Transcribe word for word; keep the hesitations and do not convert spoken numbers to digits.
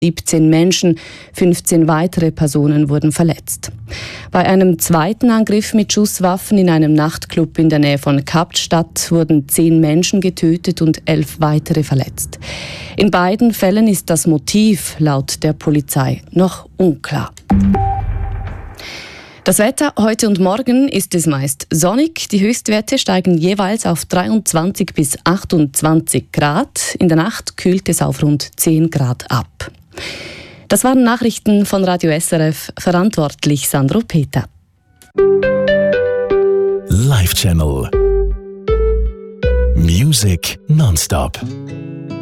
siebzehn Menschen, fünfzehn weitere Personen wurden verletzt. Bei einem zweiten Angriff mit Schusswaffen in einem Nachtclub in der Nähe von Kapstadt wurden zehn Menschen getötet und elf weitere verletzt. In beiden Fällen ist das Motiv laut der Polizei noch unklar. Das Wetter heute und morgen ist es meist sonnig. Die Höchstwerte steigen jeweils auf dreiundzwanzig bis achtundzwanzig Grad. In der Nacht kühlt es auf rund zehn Grad ab. Das waren Nachrichten von Radio S R F, verantwortlich Sandro Peter. Live Channel Music nonstop.